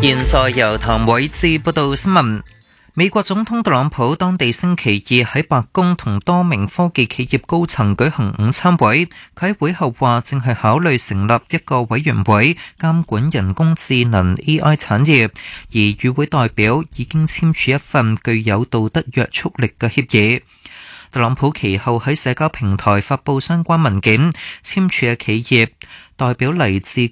現在由譚偉智報道新聞。美國總統特朗普當地星期二喺白宮同多名科技企業高層舉行午餐會，佢喺會後話正係考慮成立一個委員會監管人工智能 AI 產業，而與會代表已經簽署一份具有道德約束力嘅協議。特朗普其後喺社交平台發布相關文件，簽署嘅企業代表嚟自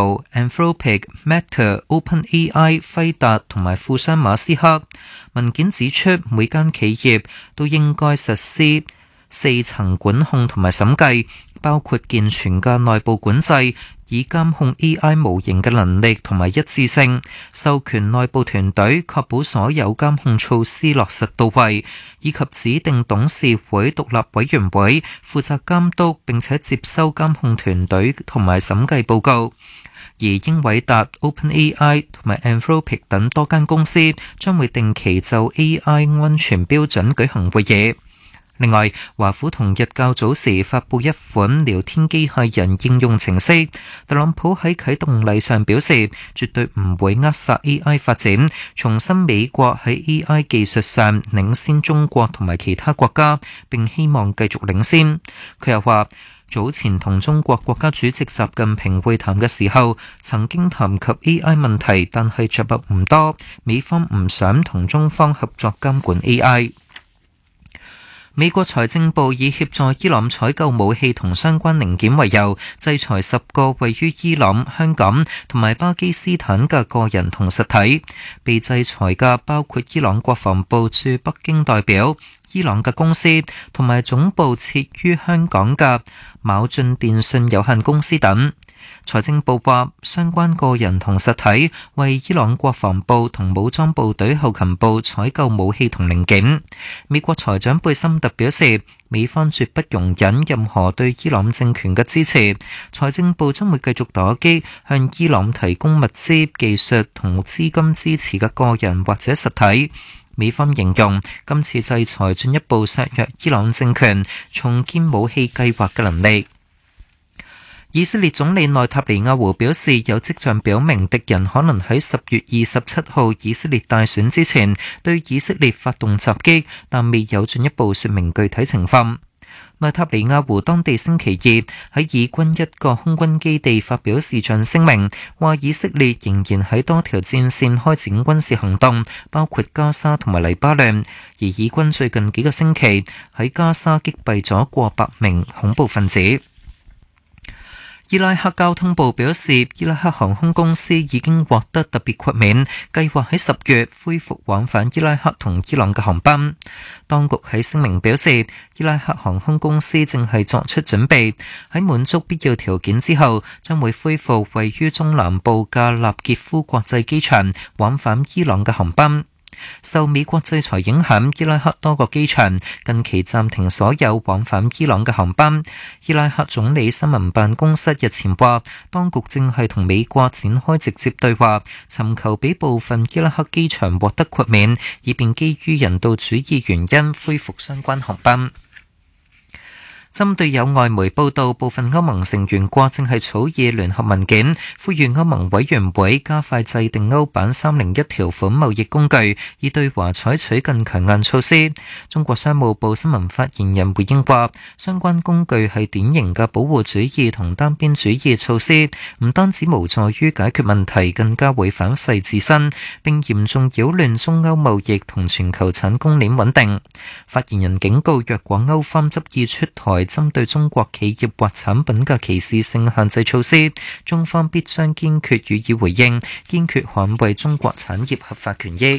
Google、Anthropic、Meta、OpenAI、輝達同埋富商馬斯克。文件指出，每間企業都應該實施4層管控同埋審計，包括健全嘅內部管制，以監控 AI 模型嘅能力同埋一致性，授權內部團隊確保所有監控措施落實到位，以及指定董事會獨立委員會負責監督並且接收監控團隊同埋審計報告。而英偉達、OpenAI 同埋 Anthropic 等多間公司將會定期就 AI 安全標準舉行會議。另外，華府同日較早時發布一款聊天機械人應用程式。特朗普喺啟動禮上表示，絕對唔會扼殺 AI 發展，重申美國喺 AI 技術上領先中國同埋其他國家，並希望繼續領先。佢又話，早前同中國國家主席習近平會談嘅時候，曾經談及 AI 問題，但係着墨唔多。美方唔想同中方合作監管 AI。美國財政部以協助伊朗採購武器同相關零件為由，制裁10個位於伊朗、香港同埋巴基斯坦嘅個人同實體。被制裁嘅包括伊朗國防部駐北京代表、伊朗嘅公司同埋總部設於香港嘅卯進電信有限公司等。財政部話，相關個人同實體為伊朗國防部同武裝部隊後勤部採購武器同零件。美國財長貝森特表示，美方絕不容忍任何對伊朗政權嘅支持，財政部將會繼續打擊向伊朗提供物資、技術同資金支持嘅個人或者實體。美方形容今次制裁進一步削弱伊朗政權重建武器計劃嘅能力。以色列總理內塔尼亞胡表示，有跡象表明敵人可能喺10月27號以色列大選之前對以色列發動襲擊，但未有進一步說明具體情況。內塔尼亞胡當地星期二喺以軍一個空軍基地發表視像聲明，話以色列仍然喺多條戰線開展軍事行動，包括加沙同埋黎巴嫩，而以軍最近幾個星期喺加沙擊斃咗過百名恐怖分子。伊拉克交通部表示，伊拉克航空公司已經獲得特別豁免，計劃喺10月恢復往返伊拉克同伊朗嘅航班。當局喺聲明表示，伊拉克航空公司正係作出準備，喺滿足必要條件之後，將會恢復位於中南部嘅納傑夫國際機場往返伊朗嘅航班。受美國制裁影響，伊拉克多個機場近期暫停所有往返伊朗嘅航班。伊拉克總理新聞辦公室日前話，當局正係同美國展開直接對話，尋求俾部分伊拉克機場獲得豁免，以便基於人道主義原因恢復相關航班。針對有外媒報道，部分歐盟成員國正係草擬聯合文件，呼籲歐盟委員會加快制定歐版301條款貿易工具，以對華採取更強硬措施。中國商務部新聞發言人回應話，相關工具係典型嘅保護主義同單邊主義措施，唔單止無助於解決問題，更加會反噬自身，並嚴重擾亂中歐貿易同全球產供鏈穩定。發言人警告，若果歐方執意出台針對中國企業或產品嘅歧視性限制措施，中方必將堅決予以回應，堅決捍衛中國產業合法權益。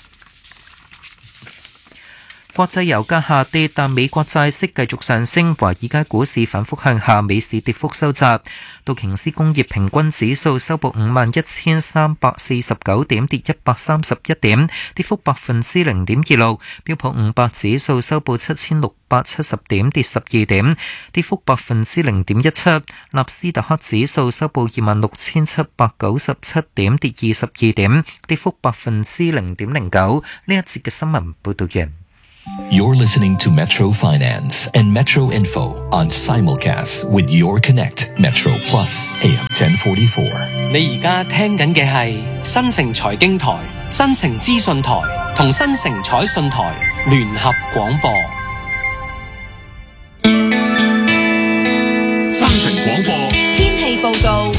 國際油價下跌，但美國債息繼續上升，華爾街股市反覆向下，美市跌幅收窄。道瓊斯工業平均指數收報51,349點，跌131點，跌幅0.26%。標普500指數收報7,670點，跌12點，跌幅0.17%。納斯達克指數收報26,797點，跌22點，跌幅0.09%。呢一節嘅新聞報道完。 You're listening to Metro Finance and Metro Info on simulcast with Your Connect Metro Plus AM 1044。 你而家聽緊嘅係新城財經台、新城資訊台同新城彩訊台聯合廣播。 新城廣播天氣報告。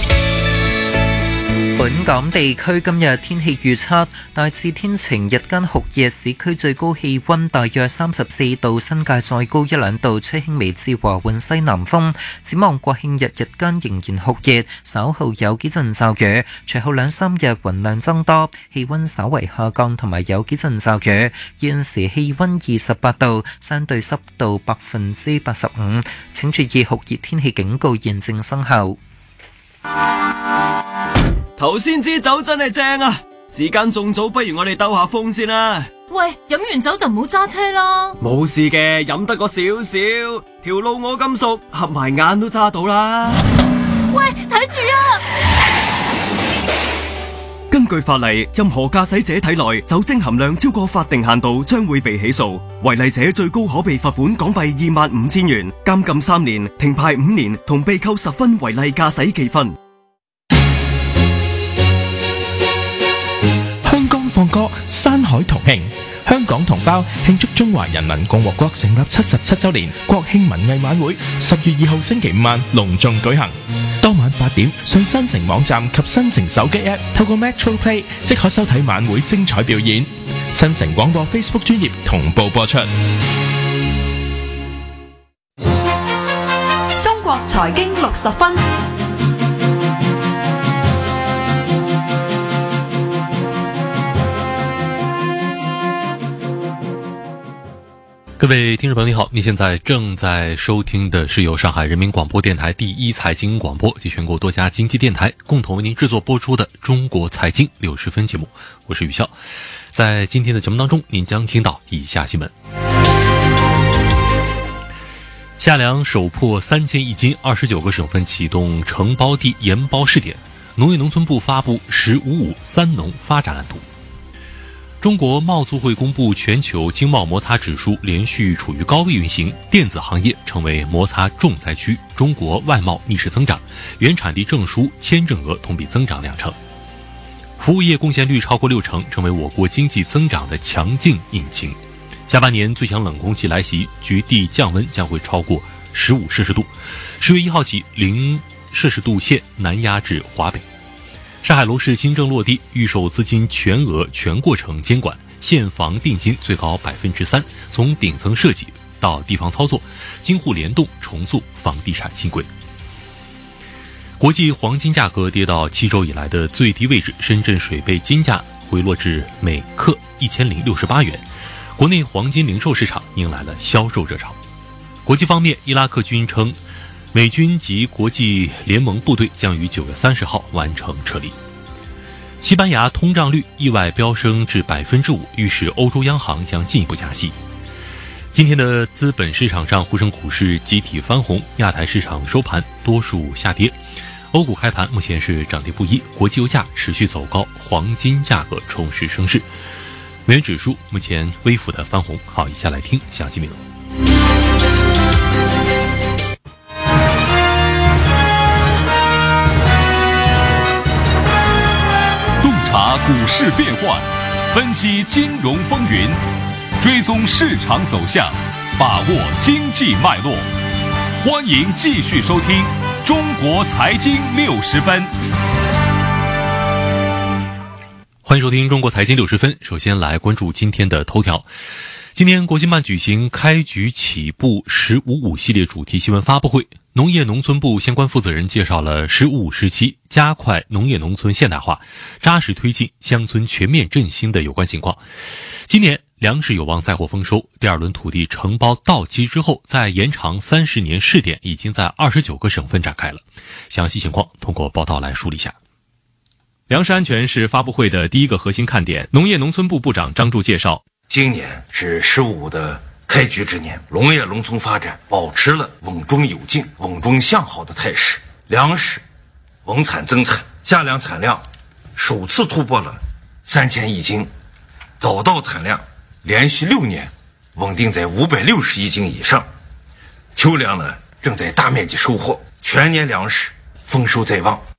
本港地區今日天氣預測大致天晴，日間酷熱，市區最高氣溫大約34度，新界再高1-2度，吹輕微至和緩西南風。展望國慶日日間仍然酷熱，稍後有幾陣驟雨，隨後2-3日雲量增多，氣溫稍為下降，同埋有幾陣驟雨。現時氣溫28度，相對濕度85%，請注意酷熱天氣警告現正生效。 頭先支酒真係正啊！時間仲早，不如我哋兜下風先啦。 喂，飲完酒就唔好揸車啦。 冇事嘅，飲得個少少，條路我咁熟，合埋眼都揸到啦。 喂，睇住啊！ 根據法例，任何駕駛者體內酒精含量超過法定限度，將會被起訴。違例者最高可被罰款港幣25,000元、監禁3年、停牌5年，同被扣10分違例駕駛記分。 放歌山海同慶，香港同胞慶祝中華人民共和國成立77周年國慶文藝晚會10月2號星期5晚隆重舉行。當晚8點上新城網站及新城手機 App 透過 Metro Play 即可收睇晚會精彩表演。新城廣播 Facebook 專頁同步播出。 中國財經60分。 各位听众朋友你好，你现在正在收听的是由上海人民广播电台第一财经广播及全国多家经济电台共同为您制作播出的中国财经60分节目，我是宇潇。在今天的节目当中，您将听到以下新闻：夏粮首破3000亿斤，29个省份启动承包地研包试点，农业农村部发布“1055”三农发展蓝图。中国贸促会公布全球经贸摩擦指数连续处于高位运行，电子行业成为摩擦重灾区，中国外贸逆势增长，原产地证书签证额同比增长2成。服务业贡献率超过60%，成为我国经济增长的强劲引擎。下半年最强冷空气来袭，局地降温将会超过15摄氏度，10月1号起0摄氏度线南压至华北。上海楼市新政落地，预售资金全额全过程监管，现房定金最高3%，从顶层设计到地方操作，京沪联动重塑房地产新规。国际黄金价格跌到7周以来的最低位置，深圳水贝金价回落至每克1068元，国内黄金零售市场迎来了销售热潮。国际方面，伊拉克军称美军及国际联盟部队将于9月30号完成撤离。西班牙通胀率意外飙升至5%，预示欧洲央行将进一步加息。今天的资本市场上，沪深股市集体翻红，亚太市场收盘多数下跌。欧股开盘目前是涨跌不一，国际油价持续走高，黄金价格重拾升势。美元指数目前微幅的翻红。好，以下来听详细内容。 察股市变幻，分析金融风云，追踪市场走向，把握经济脉络。欢迎继续收听中国财经60分。 欢迎收听中国财经60分。首先来关注今天的头条。今天国新办举行开局起步1055系列主题新闻发布会，农业农村部相关负责人介绍了1055时期加快农业农村现代化、扎实推进乡村全面振兴的有关情况。今年粮食有望再获丰收，第二轮土地承包到期之后，再延长30年试点已经在29个省份展开了。详细情况通过报道来梳理一下。粮食安全是发布会的第一个核心看点，农业农村部部长张柱介绍， 今年是1055的开局之年，农业农村发展保持了稳中有进、稳中向好的态势，粮食稳产增产，夏粮产量首次突破了3000亿斤，早稻产量连续6年稳定在560亿斤以上，秋粮呢正在大面积收获，全年粮食丰收在望。